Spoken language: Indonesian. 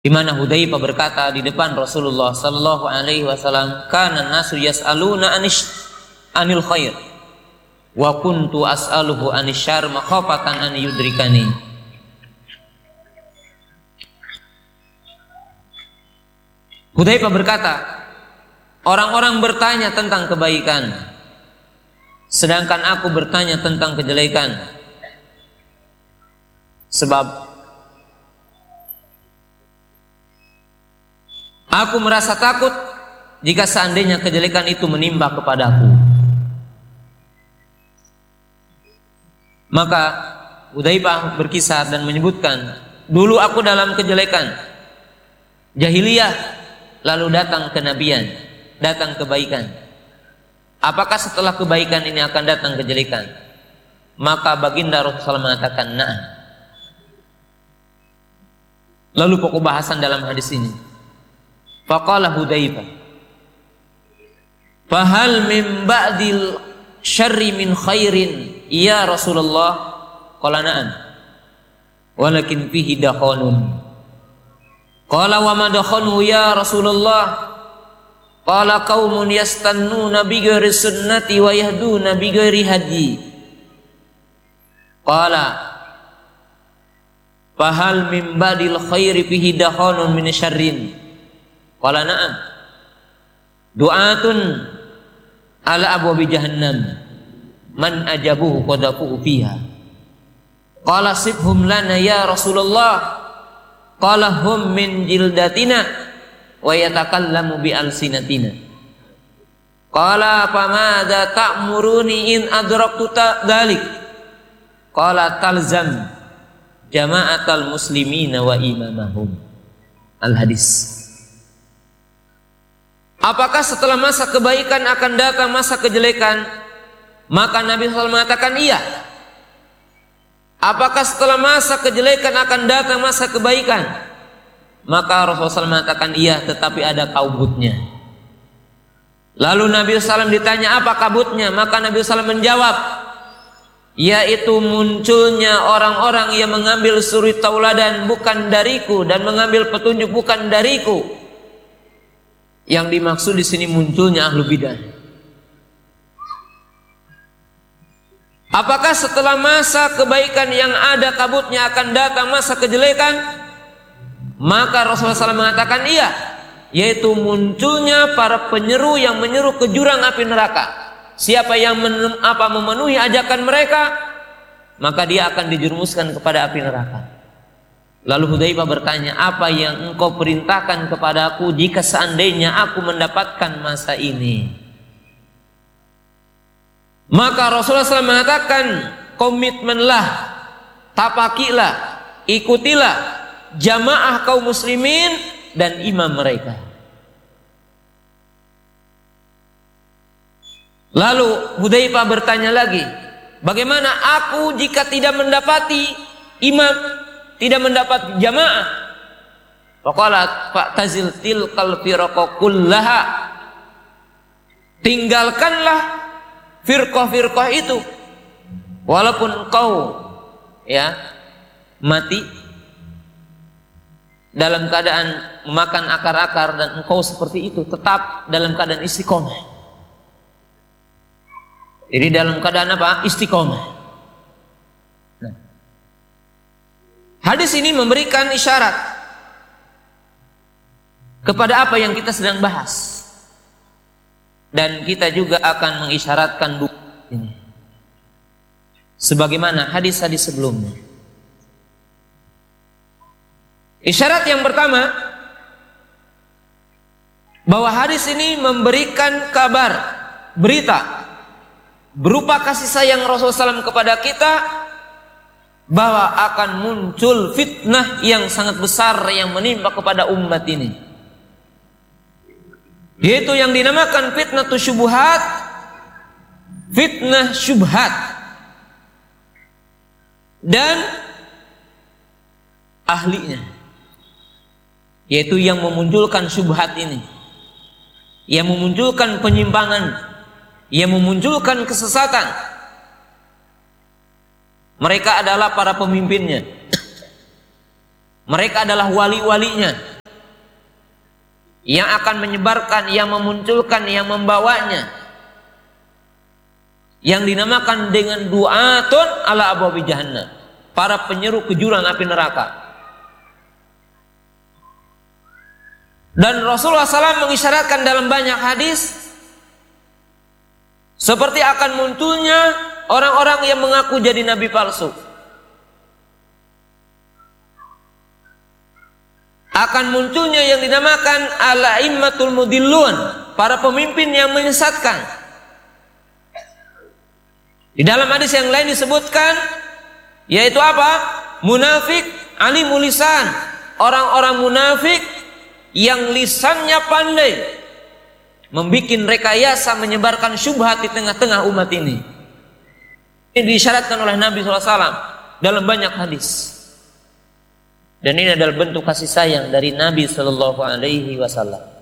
di mana Hudzaifah berkata di depan Rasulullah sallallahu alaihi wasallam, "Kana nasu yas'aluna anil khair wa kuntu as'aluhu anis syarr makhafatan an yudrikani." Hudzaifah berkata, orang-orang bertanya tentang kebaikan, sedangkan aku bertanya tentang kejelekan. Sebab aku merasa takut jika seandainya kejelekan itu menimpa kepadaku. Maka Hudzaifah berkisah dan menyebutkan, dulu aku dalam kejelekan jahiliyah, lalu datang kenabian, datang kebaikan. Apakah setelah kebaikan ini akan datang kejelekan? Maka baginda Rasulullah mengatakan, "Na'am." Lalu pokok bahasan dalam hadis ini, faqala Hudzaifah, "Fahal min ba'dil syarri min khairin ya Rasulullah?" Qala na'am. Walakin fihi dakhanun. Qala wa ma dakhanu ya Rasulullah? Qala qaumun yastannuna bi ghairi sunnati wa yahduna bi ghairi hadi. Qala fahal min badil khairi fihi dakhanun min syarrin? Qala na'am. Du'atun ala abwabi jahannam man ajabuhu qadafuhu fiha. Qala sibhum lana ya Rasulullah. Qala hum min jildatina wa yatakallamu bi alsinatina. Qala famadza ta'muruni in adraktu dzalik? Qala talzam jama'atal muslimina wa imamahum. Al-hadis. Apakah setelah masa kebaikan akan datang masa kejelekan? Maka Nabi SAW mengatakan iya. Apakah setelah masa kejelekan akan datang masa kebaikan? Maka Rasulullah SAW mengatakan iya, tetapi ada kabutnya. Lalu Nabi SAW ditanya apa kabutnya? Maka Nabi SAW menjawab, yaitu munculnya orang-orang yang mengambil suri tauladan bukan dariku dan mengambil petunjuk bukan dariku. Yang dimaksud di sini munculnya ahlu bidah. Apakah setelah masa kebaikan yang ada kabutnya akan datang masa kejelekan? Maka Rasulullah SAW mengatakan iya, yaitu munculnya para penyeru yang menyeru ke jurang api neraka. Siapa yang memenuhi ajakan mereka, maka dia akan dijerumuskan kepada api neraka. Lalu Hudzaifah bertanya, apa yang engkau perintahkan kepadaku jika seandainya aku mendapatkan masa ini? Maka Rasulullah SAW mengatakan, komitmenlah, tapakilah, ikutilah jamaah kaum muslimin dan imam mereka. Lalu Hudzaifah bertanya lagi, bagaimana aku jika tidak mendapati imam, tidak mendapat jamaah? Faqala fa'tazil tilkal firqa kullaha. Tinggalkanlah firqah-firqah itu, walaupun kau mati dalam keadaan memakan akar-akar dan engkau seperti itu, tetap dalam keadaan istiqomah. Jadi dalam keadaan apa? Istiqomah. Nah, hadis ini memberikan isyarat kepada apa yang kita sedang bahas. Dan kita juga akan mengisyaratkan bukti ini sebagaimana hadis-hadis sebelumnya. Isyarat yang pertama, bahwa hadis ini memberikan kabar, berita berupa kasih sayang Rasulullah SAW kepada kita, bahwa akan muncul fitnah yang sangat besar yang menimpa kepada umat ini, yaitu yang dinamakan fitnah syubhat, fitnah syubhat, dan ahlinya, yaitu yang memunculkan syubhat ini, yang memunculkan penyimpangan, yang memunculkan kesesatan. Mereka adalah para pemimpinnya, mereka adalah wali-walinya, yang akan menyebarkan, yang memunculkan, yang membawanya, yang dinamakan dengan du'atun ala abwabi jahannam, para penyeru ke jurang api neraka. Dan Rasulullah SAW mengisyaratkan dalam banyak hadis seperti akan munculnya orang-orang yang mengaku jadi nabi palsu, akan munculnya yang dinamakan al-a'immatul mudillun, para pemimpin yang menyesatkan. Di dalam hadis yang lain disebutkan, yaitu apa? Munafik alimul lisan, orang-orang munafik yang lisannya pandai membikin rekayasa, menyebarkan syubhat di tengah-tengah umat ini. Ini disyaratkan oleh Nabi SAW dalam banyak hadis. Dan ini adalah bentuk kasih sayang dari Nabi Sallallahu Alaihi Wasallam.